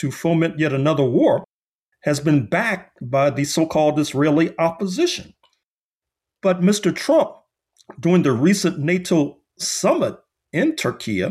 to foment yet another war has been backed by the so-called Israeli opposition. But Mr. Trump, during the recent NATO summit in Turkey,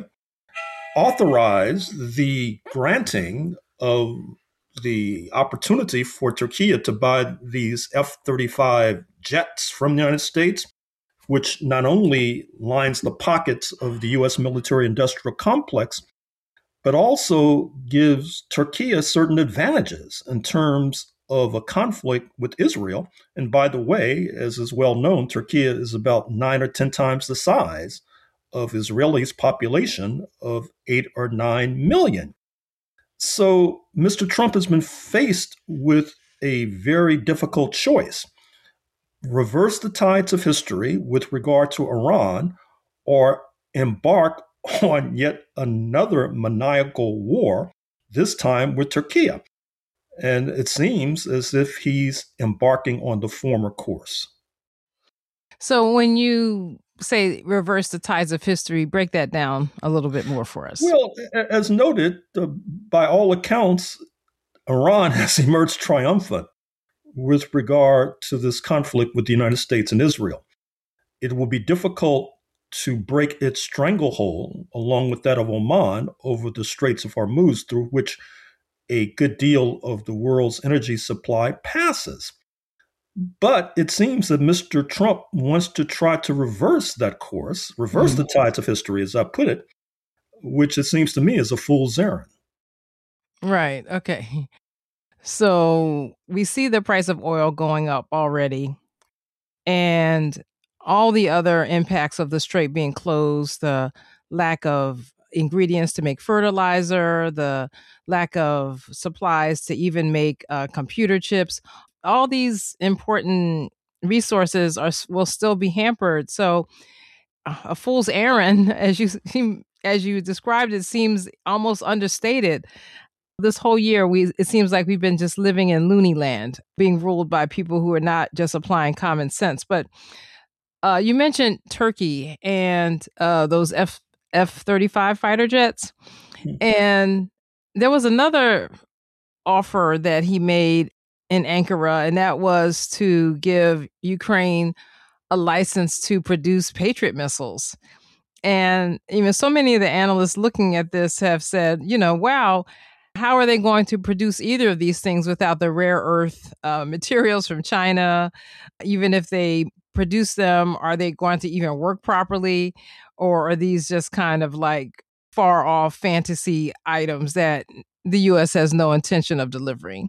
authorized the granting of the opportunity for Turkey to buy these F-35 jets from the United States, which not only lines the pockets of the U.S. military-industrial complex, but also gives Turkey certain advantages in terms of a conflict with Israel. And by the way, as is well known, Turkey is about 9 or 10 times the size of Israel's population of 8 or 9 million. So Mr. Trump has been faced with a very difficult choice. Reverse the tides of history with regard to Iran, or embark on yet another maniacal war, this time with Turkey. And it seems as if he's embarking on the former course. So when you say reverse the tides of history, break that down a little bit more for us. Well, as noted, by all accounts, Iran has emerged triumphant with regard to this conflict with the United States and Israel. It will be difficult to break its stranglehold, along with that of Oman, over the Straits of Hormuz, through which a good deal of the world's energy supply passes. But it seems that Mr. Trump wants to try to reverse that course, reverse the tides of history, as I put it, which it seems to me is a fool's errand. Right. Okay. So we see the price of oil going up already, and all the other impacts of the strait being closed, the lack of ingredients to make fertilizer, the lack of supplies to even make computer chips. All these important resources will still be hampered. So a fool's errand, as you described it, seems almost understated. This whole year, it seems like we've been just living in loony land, being ruled by people who are not just applying common sense. But you mentioned Turkey and those F-35 fighter jets. And there was another offer that he made in Ankara, and that was to give Ukraine a license to produce Patriot missiles. And even so many of the analysts looking at this have said, wow, how are they going to produce either of these things without the rare earth materials from China? Even if they produce them, are they going to even work properly? Or are these just kind of like far off fantasy items that the U.S. has no intention of delivering?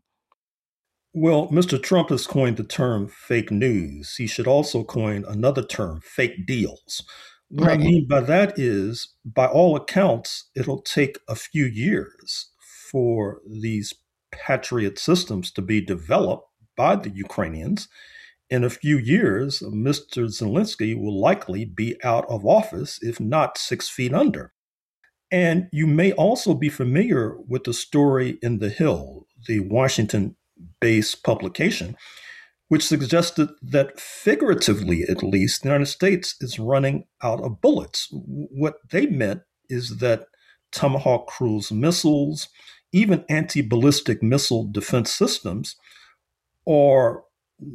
Well, Mr. Trump has coined the term fake news. He should also coin another term, fake deals. What I mean by that is, by all accounts, it'll take a few years for these Patriot systems to be developed by the Ukrainians. In a few years, Mr. Zelensky will likely be out of office, if not 6 feet under. And you may also be familiar with the story in The Hill, the Washington-based publication, which suggested that, figuratively at least, the United States is running out of bullets. What they meant is that Tomahawk cruise missiles, even anti-ballistic missile defense systems, are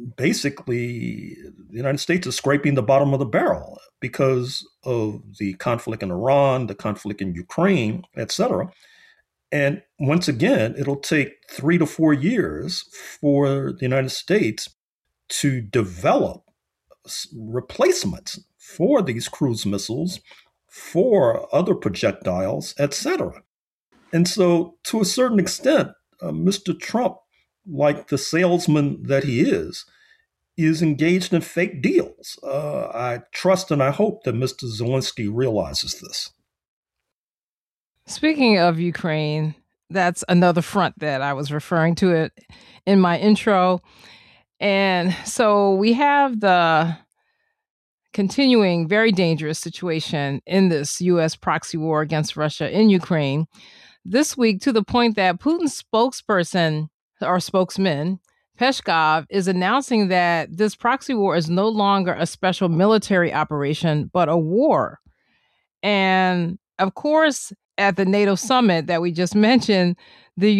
basically, the United States is scraping the bottom of the barrel because of the conflict in Iran, the conflict in Ukraine, etc. And once again, it'll take 3 to 4 years for the United States to develop replacements for these cruise missiles, for other projectiles, etc. And so, to a certain extent, Mr. Trump, like the salesman that he is engaged in fake deals. I trust and I hope that Mr. Zelensky realizes this. Speaking of Ukraine, that's another front that I was referring to it in my intro. And so we have the continuing very dangerous situation in this U.S. proxy war against Russia in Ukraine this week, to the point that Putin's spokesperson or spokesman, Peskov, is announcing that this proxy war is no longer a special military operation, but a war. And of course, at the NATO summit that we just mentioned, the